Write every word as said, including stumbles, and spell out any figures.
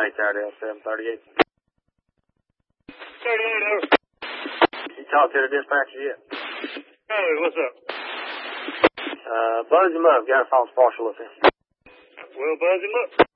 Take Cardell, seven thirty-eight. thirty-eight, over. You talked to the dispatcher yet? Hey, what's up? Uh, buzz him up. Got a false partial offense. We'll buzz him up.